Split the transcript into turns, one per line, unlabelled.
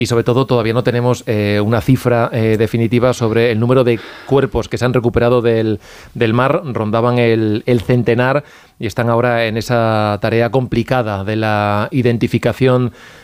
Y sobre todo todavía no tenemos una cifra definitiva sobre el número de cuerpos que se han recuperado del mar. Rondaban el centenar y están ahora en esa tarea complicada de la identificación